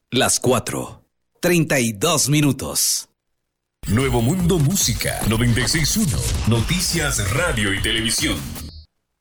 Las 4:32. Nuevo Mundo Música 96.1. Noticias, radio y televisión.